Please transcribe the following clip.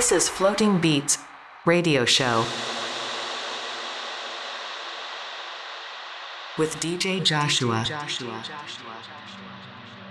This is Floating Beats Radio Show with DJ Joshua.